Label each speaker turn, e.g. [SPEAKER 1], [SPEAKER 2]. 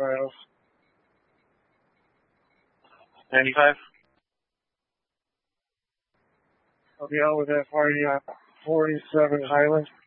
[SPEAKER 1] miles.
[SPEAKER 2] 95.
[SPEAKER 1] I'll be out with that party on 47 Highland.